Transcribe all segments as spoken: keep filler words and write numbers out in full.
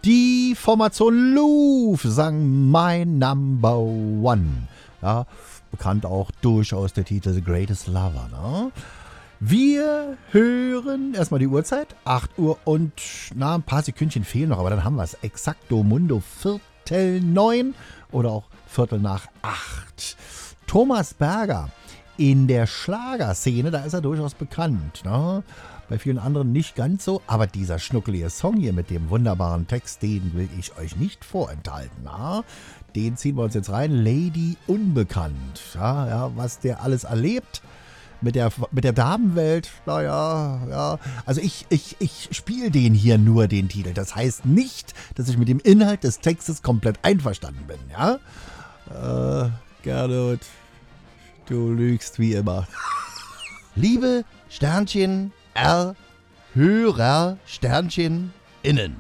Die Formation Louvre sang My Number One. Ja, bekannt auch durchaus der Titel The Greatest Lover. Ne? Wir hören erstmal die Uhrzeit. acht Uhr und na, ein paar Sekündchen fehlen noch, aber dann haben wir es. Exacto Mundo Viertel neun oder auch Viertel nach acht. Thomas Berger in der Schlagerszene, da ist er durchaus bekannt. Ne? Bei vielen anderen nicht ganz so, aber dieser schnuckelige Song hier mit dem wunderbaren Text, den will ich euch nicht vorenthalten. Na? Den ziehen wir uns jetzt rein. Lady Unbekannt. Ja, ja, was der alles erlebt mit der, mit der Damenwelt, naja, ja. Also ich, ich, ich spiele den hier nur, den Titel. Das heißt nicht, dass ich mit dem Inhalt des Textes komplett einverstanden bin. Ja, äh, Gernot, du lügst wie immer. Liebe Sternchen R, Hörer, Sternchen, innen.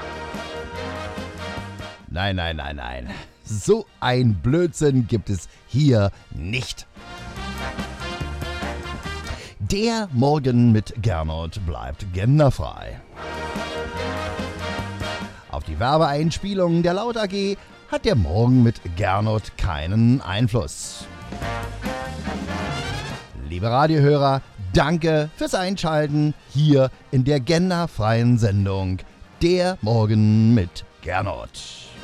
Nein, nein, nein, nein. So ein Blödsinn gibt es hier nicht. Der Morgen mit Gernot bleibt genderfrei. Auf die Werbeeinspielung der Laut A G hat der Morgen mit Gernot keinen Einfluss. Liebe Radiohörer, danke fürs Einschalten hier in der genderfreien Sendung Der Morgen mit Gernot.